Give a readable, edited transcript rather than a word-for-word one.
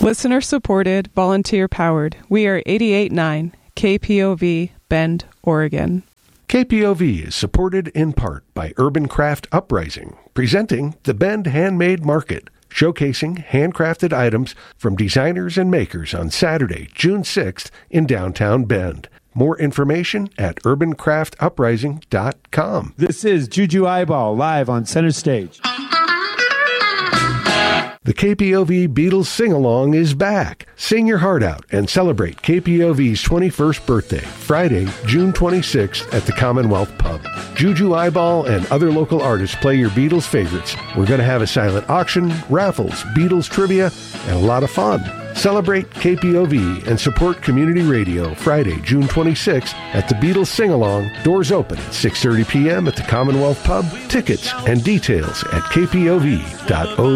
Listener supported, volunteer powered. We are 88.9 KPOV, Bend, Oregon. KPOV is supported in part by Urban Craft Uprising, presenting the Bend Handmade Market, showcasing handcrafted items from designers and makers on Saturday, June 6th in downtown Bend. More information at urbancraftuprising.com. This is Juju Eyeball live on Center Stage. The KPOV Beatles Sing-Along is back. Sing your heart out and celebrate KPOV's 21st birthday, Friday, June 26th at the Commonwealth Pub. Juju Eyeball and other local artists play your Beatles favorites. We're going to have a silent auction, raffles, Beatles trivia, and a lot of fun. Celebrate KPOV and support community radio Friday, June 26th at the Beatles Sing-Along. Doors open at 6:30 p.m. at the Commonwealth Pub. Tickets and details at kpov.org.